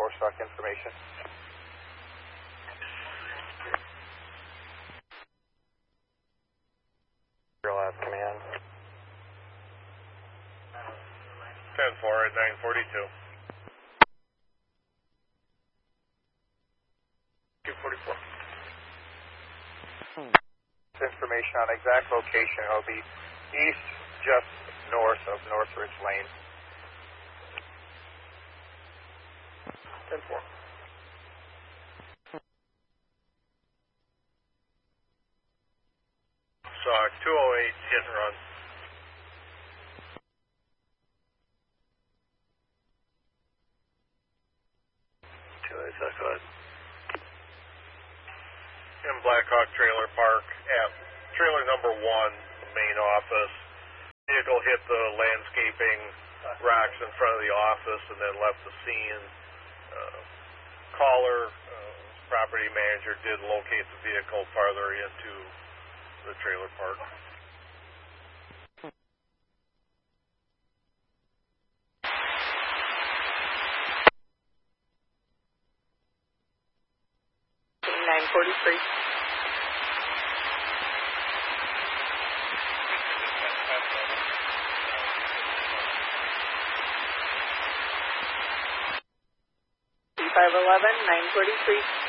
4 stock information. Last command. 10-4 at 942. 244. Information on exact location. It'll be east, just north of Northridge Lane. 10-4. Saw 208 hit and run. In Blackhawk Trailer Park at trailer number 1, the main office. Vehicle hit the landscaping rocks in front of the office and then left the scene. Caller, property manager, did locate the vehicle farther into the trailer park. $511, 943.